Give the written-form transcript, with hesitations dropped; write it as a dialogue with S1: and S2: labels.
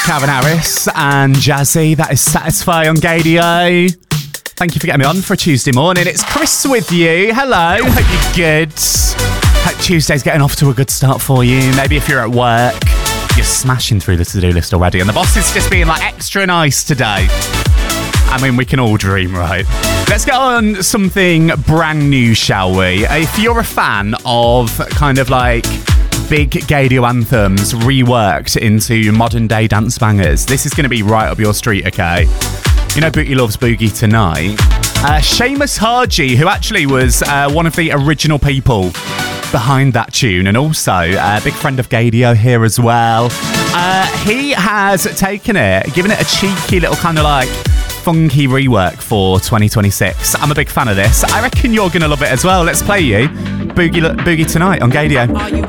S1: Calvin Harris and Jazzy. That is Satisfy on Gadio. Thank you for getting me on for a Tuesday morning. It's Chris with you. Hello. Hope you're good. Hope Tuesday's getting off to a good start for you. Maybe if you're at work, you're smashing through the to-do list already and the boss is just being like extra nice today. I mean, we can all dream, right? Let's get on something brand new, shall we? If you're a fan of kind of like big Gadio anthems reworked into modern day dance bangers, this is going to be right up your street, okay? You know Boogie Loves Boogie Tonight? Seamus Haji, who actually was one of the original people behind that tune, and also a big friend of Gadio here as well. He has taken it, given it a cheeky little kind of like funky rework for 2026. I'm a big fan of this. I reckon you're going to love it as well. Let's play you Boogie Tonight on Gadio.
S2: Are you